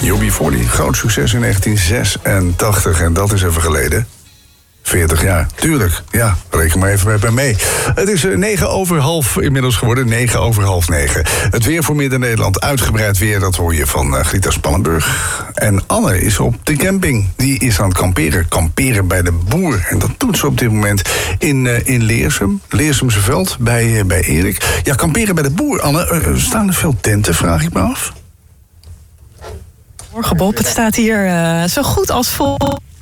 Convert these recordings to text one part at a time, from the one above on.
UB40, groot succes in 1986 en dat is even geleden. 40 jaar, tuurlijk. Ja, reken maar even bij mee. Het is 9:30 inmiddels geworden, 9:30. Het weer voor Midden-Nederland, uitgebreid weer, dat hoor je van Grita Spannenburg. En Anne is op de camping, die is aan het kamperen. Kamperen bij de boer. En dat doet ze op dit moment in Leersum. Leersumse Veld, bij Erik. Ja, kamperen bij de boer, Anne. Staan er veel tenten, vraag ik me af? Morgen Bob, het staat hier zo goed als vol.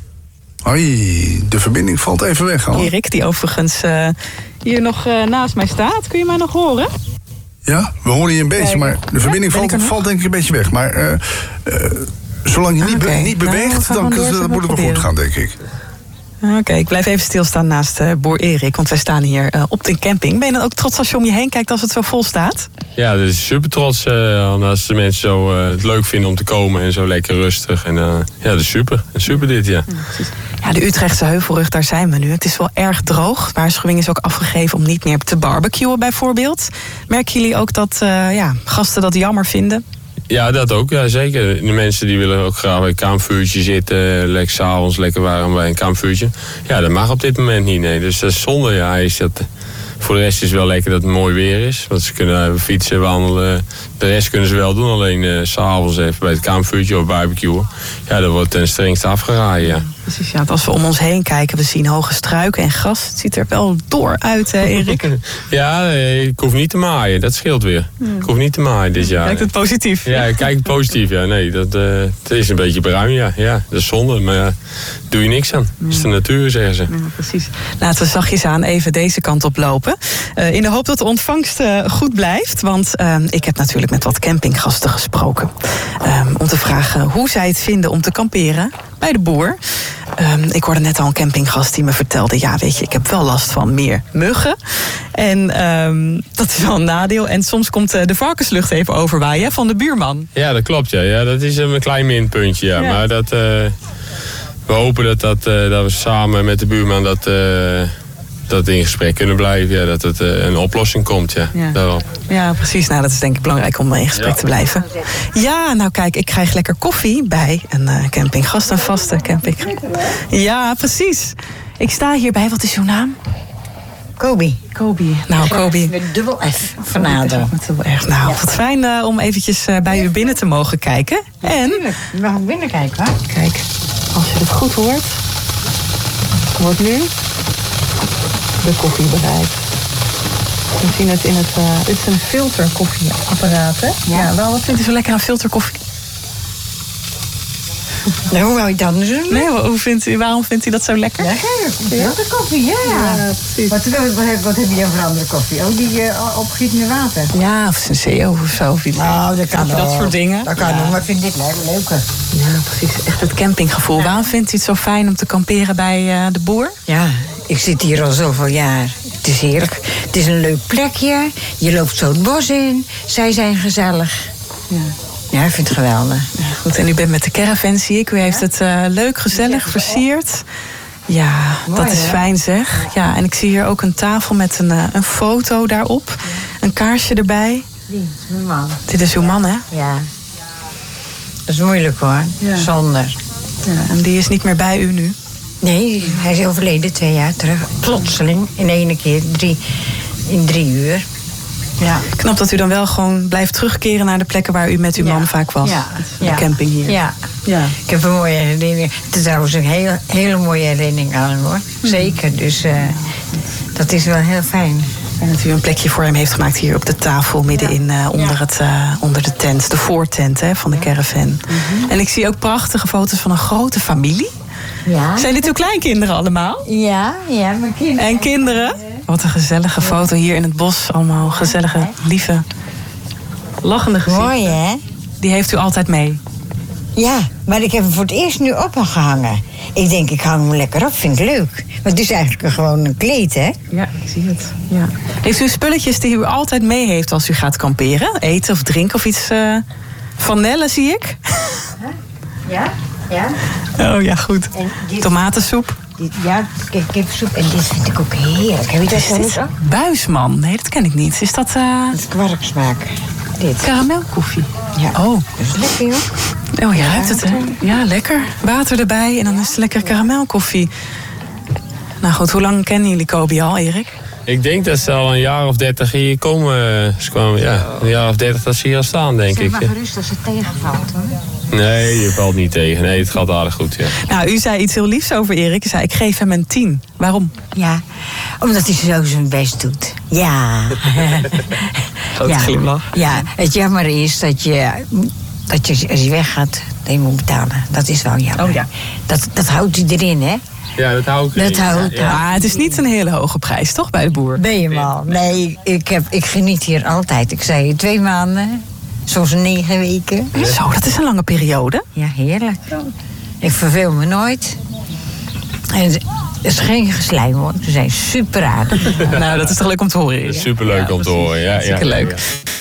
Hoi, de verbinding valt even weg, Anne. Erik, die overigens hier nog naast mij staat. Kun je mij nog horen? Ja, we horen je een beetje, maar de verbinding valt denk ik een beetje weg. Maar zolang je niet beweegt, dan moet het wel goed gaan, denk ik. Oké, ik blijf even stilstaan naast boer Erik, want wij staan hier op de camping. Ben je dan ook trots als je om je heen kijkt als het zo vol staat? Ja, dat is super trots als de mensen zo het leuk vinden om te komen en zo lekker rustig. En ja, dat is super. Super dit, ja. Ja, de Utrechtse Heuvelrug, daar zijn we nu. Het is wel erg droog. Waarschuwing is ook afgegeven om niet meer te barbecuen bijvoorbeeld. Merken jullie ook dat gasten dat jammer vinden? Ja, dat ook. Ja, zeker. De mensen die willen ook graag bij een kampvuurtje zitten. Lekker 's avonds lekker warm bij een kampvuurtje. Ja, dat mag op dit moment niet. Nee. Dus dat is zonde. Ja, voor de rest is het wel lekker dat het mooi weer is. Want ze kunnen fietsen, wandelen. De rest kunnen ze wel doen. Alleen 's avonds even bij het kampvuurtje of barbecuen. Ja, dat wordt ten strengste afgeraden. Ja. Precies, ja. Als we om ons heen kijken, we zien hoge struiken en gras. Het ziet er wel door uit, Erik. Ja, ik hoef niet te maaien. Dat scheelt weer. Ik hoef niet te maaien dit jaar. Kijkt het positief? Ja, ik kijk het positief. Ja, nee, het is een beetje bruin, ja. Ja, dat is zonde, maar ja, doe je niks aan. Dat is de natuur, zeggen ze. Ja, precies. Laten we zachtjes aan even deze kant op lopen. In de hoop dat de ontvangst goed blijft. Want ik heb natuurlijk met wat campinggasten gesproken. Om te vragen hoe zij het vinden om te kamperen bij de boer. Ik hoorde net al een campinggast die me vertelde... ja, weet je, ik heb wel last van meer muggen. En dat is wel een nadeel. En soms komt de varkenslucht even overwaaien van de buurman. Ja, dat klopt, ja. Ja, dat is een klein minpuntje, ja. Maar dat, we hopen dat we samen met de buurman dat in gesprek kunnen blijven. Ja, dat het een oplossing komt, daarop. Ja, precies. Nou, dat is denk ik belangrijk om in gesprek te blijven. Ja, nou kijk, ik krijg lekker koffie bij een campinggast, een vaste camping. Ja, precies. Ik sta hierbij. Wat is uw naam? Kobi. Nou, Kobi. Met dubbel F van Adel. Nou, wat fijn om eventjes bij u binnen te mogen kijken. En Natuurlijk, we gaan binnen kijken, hoor. Kijk, als je het goed hoort, wordt nu de koffie bereid. We zien het in het is een filterkoffieapparaat, hè? Ja, wel, wat vindt u zo lekker aan filterkoffie? Nou, hoe wou je dat doen? Nee, waarom vindt u dat zo lekker? Lekker, filterkoffie, ja. Precies. Wat heb je voor andere koffie? Oh, die opgiet met water. Ja, of Senseo of zo. Nou, dat kan dat soort dingen. Dat kan ook, maar ik vind dit leuker. Ja, precies. Echt het campinggevoel. Ja. Waarom vindt u het zo fijn om te kamperen bij de boer? Ja, ik zit hier al zoveel jaar. Het is heerlijk. Het is een leuk plekje. Je loopt zo het bos in. Zij zijn gezellig. Ja, ik vind het geweldig. Ja, goed, en u bent met de caravan, zie ik. U heeft het leuk, gezellig, versierd. Ja, mooi, dat is fijn, zeg. Ja, en ik zie hier ook een tafel met een foto daarop. Een kaarsje erbij. Dit is mijn man. Dit is uw man, hè? Ja. Dat is moeilijk, hoor. Ja. Zonder. Ja, en die is niet meer bij u nu? Nee, hij is overleden 2 jaar terug. Plotseling, in 1 keer, in 3 uur. Ja. Knap dat u dan wel gewoon blijft terugkeren naar de plekken waar u met uw man vaak was. Ja. De camping hier. Ja. Ik heb een mooie herinnering. Het is trouwens een hele mooie herinnering aan hem, hoor. Zeker, dus dat is wel heel fijn. En dat u een plekje voor hem heeft gemaakt hier op de tafel, middenin onder de tent, de voortent van de caravan. En ik zie ook prachtige foto's van een grote familie. Ja. Zijn dit uw kleinkinderen allemaal? Ja, mijn kinderen. En kinderen? Wat een gezellige foto hier in het bos. Allemaal gezellige, lieve, lachende gezichten. Mooi, hè? Die heeft u altijd mee? Ja, maar ik heb hem voor het eerst nu opgehangen. Ik denk, ik hang hem lekker op, vind ik leuk. Want het is eigenlijk gewoon een kleed, hè? Ja, ik zie het. Ja. Heeft u spulletjes die u altijd mee heeft als u gaat kamperen? Eten of drinken of iets van Nelle, zie ik? Ja. Oh ja, goed. Tomatensoep. Kipsoep. En dit vind ik ook heerlijk. Heb je dat zo eens? Buisman. Nee, dat ken ik niet. Is dat... Het is kwarksmaak. Dit. Karamelkoffie. Ja. Oh. Dat is lekker, joh. Oh, je ruikt het, hè? Ja, lekker. Water erbij en dan is het lekker karamelkoffie. Nou goed, hoe lang kennen jullie Kobi al, Erik? Ik denk dat ze al een jaar of 30 hier komen. Ze kwamen, een jaar of 30 dat ze hier al staan, denk ik. Zeg maar gerust als het tegenvalt, hoor. Nee, je valt niet tegen. Nee, het gaat aardig goed, ja. Nou, u zei iets heel liefs over Erik. U zei, ik geef hem een 10. Waarom? Ja, omdat hij zo zijn best doet. Ja. Grote glimlach. Ja, het jammer is dat je als je weggaat, dat je moet betalen. Dat is wel jammer. Oh ja. Dat houdt hij erin, hè? Ja, dat hou ik Dat houdt. Ja, het is niet een hele hoge prijs, toch, bij de boer? Ben je mal? Nee, ik geniet hier altijd. Ik zei 2 maanden, soms 9 weken. Zo, dat is een lange periode. Ja, heerlijk. Ik verveel me nooit. En het is geen geslijm, hoor. Ze zijn super aardig. Nou, dat is toch leuk om te horen, Erik? Superleuk om te horen, ja. Zeker leuk.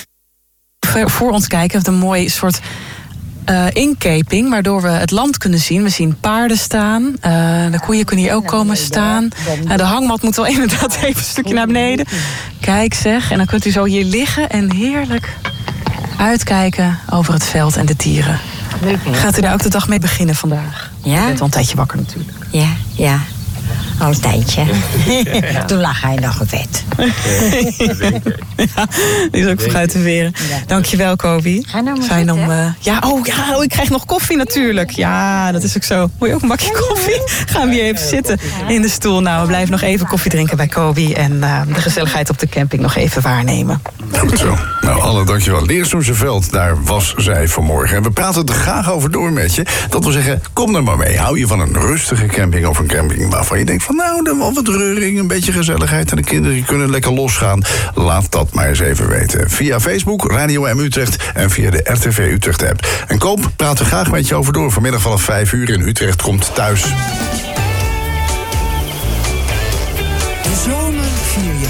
Voor ons kijken, we hebben een mooi soort inkeping, waardoor we het land kunnen zien. We zien paarden staan. De koeien kunnen hier ook komen staan. De hangmat moet wel inderdaad even een stukje naar beneden. Kijk zeg, en dan kunt u zo hier liggen en heerlijk uitkijken over het veld en de dieren. Leuk, hè? Gaat u daar ook de dag mee beginnen vandaag? Ja? Je bent al een tijdje wakker natuurlijk. Ja. Al een tijdje. Toen lag hij nog op bed. Ja, die is ook vooruit te veren. Dankjewel, Kobi. Ga nou maar Fijn om... zitten. ik krijg nog koffie natuurlijk. Ja, dat is ook zo. Moet je ook een bakje koffie? Gaan we hier even zitten in de stoel. Nou, we blijven nog even koffie drinken bij Kobi en de gezelligheid op de camping nog even waarnemen. Goed zo. Nou, Anne, dankjewel. Leersumse Veld, daar was zij vanmorgen. En we praten er graag over door met je. Dat wil zeggen, kom er maar mee. Hou je van een rustige camping of een camping waarvan je denkt van nou, dan wel wat reuring, een beetje gezelligheid en de kinderen kunnen lekker losgaan. Laat dat maar eens even weten. Via Facebook, Radio M Utrecht en via de RTV Utrecht app. En Koop, praten we graag met je over door. Vanmiddag vanaf 5 uur in Utrecht komt thuis. De zomer vier je